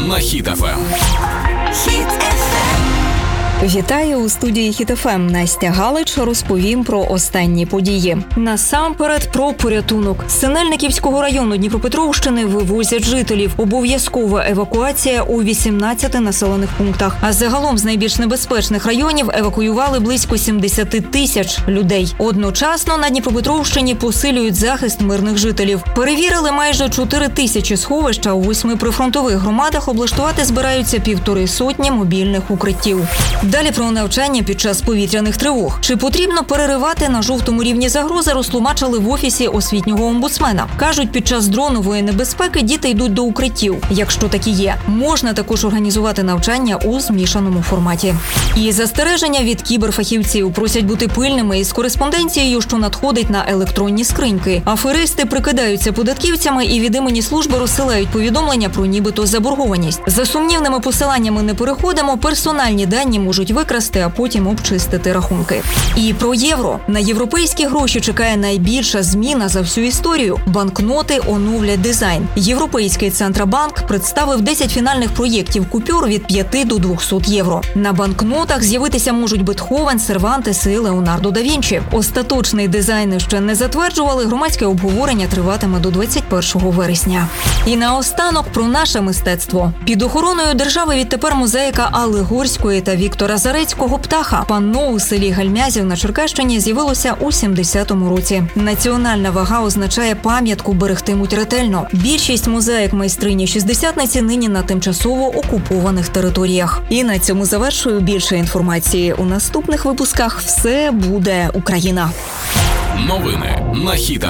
на Хіт ФМ. Вітаю у студії Хіт ФМ. Настя Галич розповім про останні події. Насамперед про порятунок. З Синельниківського району Дніпропетровщини вивозять жителів. Обов'язкова евакуація у 18 населених пунктах. А загалом з найбільш небезпечних районів евакуювали близько 70 тисяч людей. Одночасно на Дніпропетровщині посилюють захист мирних жителів. Перевірили майже 4 тисячі сховища у 8 прифронтових громадах. Облаштувати збираються 150 мобільних укриттів. Далі про навчання під час повітряних тривог. Чи потрібно переривати на жовтому рівні загрози, розтлумачили в Офісі освітнього омбудсмена. Кажуть, під час дронової небезпеки діти йдуть до укриттів. Якщо такі є, можна також організувати навчання у змішаному форматі. І застереження від кіберфахівців. Просять бути пильними із кореспонденцією, що надходить на електронні скриньки. Аферисти прикидаються податківцями і від імені служби розсилають повідомлення про нібито заборгованість. За сумнівними посиланнями не переходимо, персональні дані можуть викрасти, а потім обчистити рахунки. І про євро. На європейські гроші чекає найбільша зміна за всю історію. Банкноти оновлять дизайн. Європейський Центробанк представив 10 фінальних проєктів купюр від 5 до 200 євро. На банкнотах з'явитися можуть Бетховен, Сервантес і Леонардо да Вінчі. Остаточний дизайн ще не затверджували, громадське обговорення триватиме до 21 вересня. І наостанок про наше мистецтво. Під охороною держави відтепер мозаїка Алли Горської та Віктора Зарецького «Птаха». Панно у селі Гальмязів на Черкащині з'явилося у 70-му році. Національна вага означає пам'ятку берегтимуть ретельно. Більшість мозаїк майстрині шістдесятниці нині на тимчасово окупованих територіях. І на цьому завершую. Більше інформації у наступних випусках. Все буде Україна. Новини на Хіт